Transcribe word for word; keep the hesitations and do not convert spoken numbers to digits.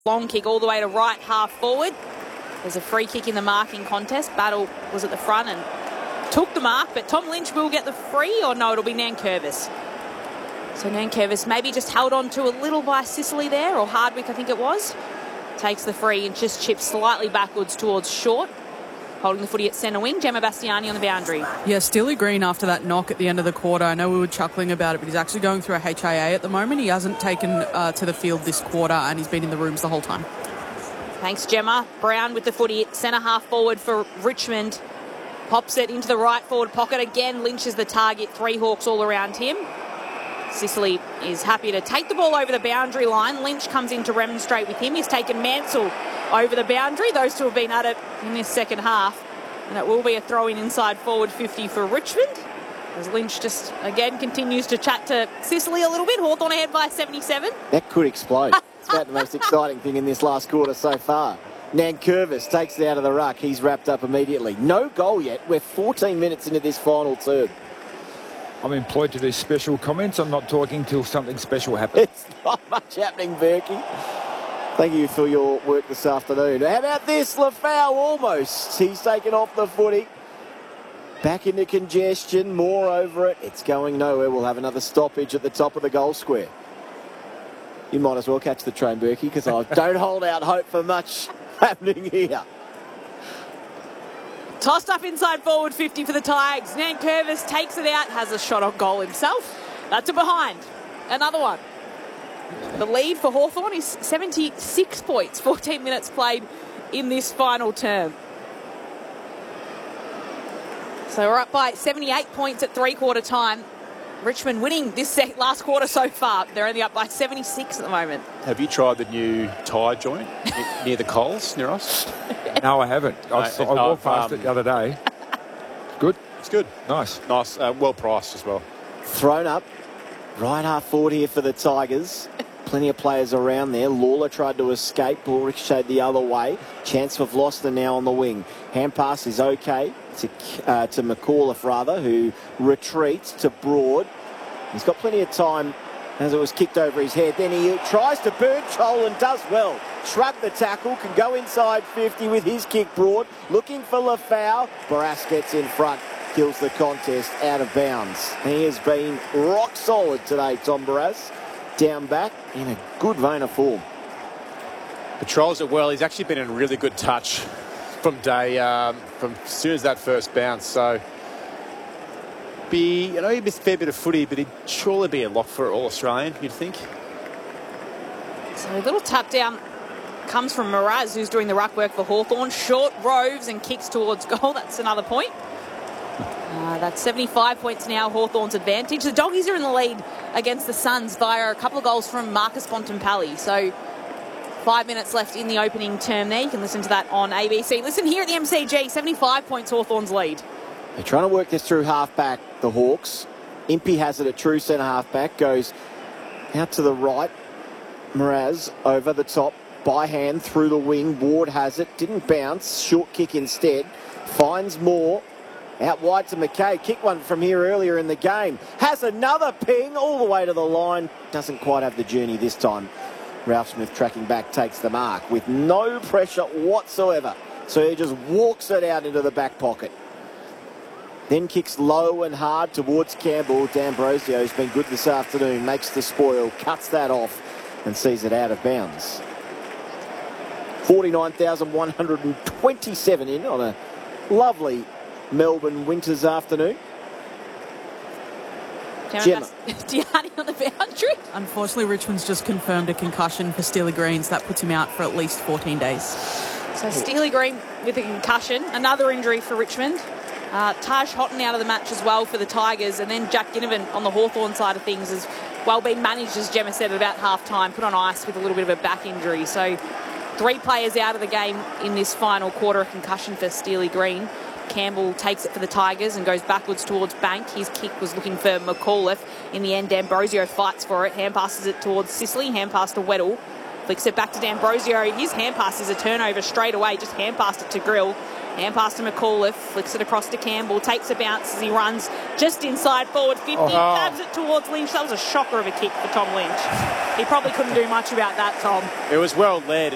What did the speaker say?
Long kick all the way to right half forward. There's a free kick in the marking contest. Battle was at the front and took the mark, but Tom Lynch will get the free, or no, it'll be Nankervis. So Nankervis maybe just held on to a little by Sicily there, or Hardwick I think it was. Takes the free and just chips slightly backwards towards short. Holding the footy at centre wing, Gemma Bastiani on the boundary. Yeah, Steely Green after that knock at the end of the quarter. I know we were chuckling about it, but he's actually going through a H I A at the moment. He hasn't taken uh, to the field this quarter, and he's been in the rooms the whole time. Thanks, Gemma. Brown with the footy, centre half forward for Richmond. Pops it into the right forward pocket. Again, Lynch is the target. Three Hawks all around him. Sicily is happy to take the ball over the boundary line. Lynch comes in to remonstrate with him. He's taken Mansell over the boundary. Those two have been at it in this second half. And it will be a throw-in inside forward fifty for Richmond. As Lynch just, again, continues to chat to Sicily a little bit. Hawthorn ahead by seventy-seven. That could explode. It's about the most exciting thing in this last quarter so far. Nankervis takes it out of the ruck. He's wrapped up immediately. No goal yet. We're fourteen minutes into this final term. I'm employed to do special comments. I'm not talking till something special happens. It's not much happening, Berkey. Thank you for your work this afternoon. How about this? Lafau almost. He's taken off the footy. Back into congestion. More over it. It's going nowhere. We'll have another stoppage at the top of the goal square. You might as well catch the train, Berkey, because I don't hold out hope for much happening here. Tossed up inside forward fifty for the Tigers. Nankervis takes it out, has a shot on goal himself. That's a behind. Another one. The lead for Hawthorn is seventy-six points, fourteen minutes played in this final term. So we're up by seventy-eight points at three-quarter time. Richmond winning this last quarter so far. They're only up by seventy-six at the moment. Have you tried the new tyre joint near the Coles, near us? No, I haven't. I, I No, walked no, past um, it the other day. Good? It's good. Nice. Nice. Uh, well priced as well. Thrown up. Right half forward here for the Tigers. Plenty of players around there. Lawler tried to escape. Ball ricocheted the other way. Chance for Vloster now on the wing. Hand pass is okay to, uh, to McAuliffe, rather, who retreats to Broad. He's got plenty of time as it was kicked over his head. Then he tries to burn Chol and does well. Shrug the tackle, can go inside fifty with his kick. Broad. Looking for Lafau. Barras gets in front. Kills the contest out of bounds. He has been rock solid today, Tom Barras. Down back in a good vein of form. Patrols it well. He's actually been in a really good touch from day, um, from as soon as that first bounce. So, be, I know he missed a fair bit of footy, but he'd surely be a lock for All Australian, you'd think. So a little tap down comes from Miraz, who's doing the ruck work for Hawthorn. Short roves and kicks towards goal. That's another point. Uh, that's seventy-five points now, Hawthorn's advantage. The Doggies are in the lead against the Suns via a couple of goals from Marcus Bontempelli. So five minutes left in the opening term there. You can listen to that on A B C. Listen here at the M C G, seventy-five points, Hawthorn's lead. They're trying to work this through half-back, the Hawks. Impey has it at true centre half-back. Goes out to the right. Miraz over the top. By hand through the wing. Ward has it. Didn't bounce. Short kick instead. Finds more. Out wide to McKay. Kick one from here earlier in the game. Has another ping all the way to the line. Doesn't quite have the journey this time. Ralph Smith tracking back takes the mark with no pressure whatsoever. So he just walks it out into the back pocket. Then kicks low and hard towards Campbell. D'Ambrosio has been good this afternoon. Makes the spoil. Cuts that off and sees it out of bounds. forty-nine thousand one hundred twenty-seven in on a lovely Melbourne winter's afternoon. Gemma. Gianni on the boundary. Unfortunately, Richmond's just confirmed a concussion for Steely Greens. That puts him out for at least fourteen days. So Steely Green with a concussion. Another injury for Richmond. Uh, Taj Houghton out of the match as well for the Tigers. And then Jack Ginnivan on the Hawthorn side of things has well been managed, as Gemma said, at about half-time. Put on ice with a little bit of a back injury. So three players out of the game in this final quarter. A concussion for Steely Green. Campbell takes it for the Tigers and goes backwards towards Bank. His kick was looking for McAuliffe. In the end, D'Ambrosio fights for it. Hand passes it towards Sicily. Hand pass to Weddle. Flicks it back to D'Ambrosio. His hand pass is a turnover straight away. Just hand passed it to Grill. Hand pass to McAuliffe. Flicks it across to Campbell. Takes a bounce as he runs just inside forward fifty. Oh. Stabs it towards Lynch. That was a shocker of a kick for Tom Lynch. He probably couldn't do much about that, Tom. It was well led.